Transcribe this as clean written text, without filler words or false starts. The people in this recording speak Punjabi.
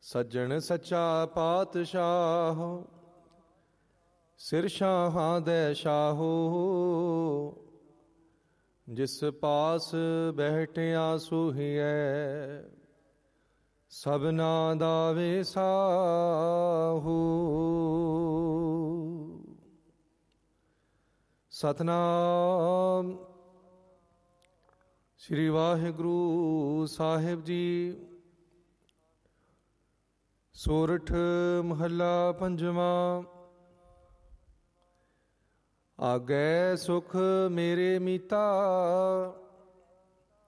ਸੱਜਣ ਸੱਚਾ ਪਾਤਸ਼ਾਹ, ਸਿਰ ਸ਼ਾਹਾਂ ਦੇ ਸ਼ਾਹੋ। ਜਿਸ ਪਾਸ ਬਹਿਟਿਆ ਸੋਹੀਐ, ਸਭਨਾ ਦਾ ਵੇਸਾਹੂ। ਸਤਨਾਮ ਸ੍ਰੀ ਵਾਹਿਗੁਰੂ ਸਾਹਿਬ ਜੀ। ਸੋਰਠ ਮਹੱਲਾ ਪੰਜਵਾਂ। ਆਗੈ ਸੁਖ ਮੇਰੇ ਮੀਤਾ,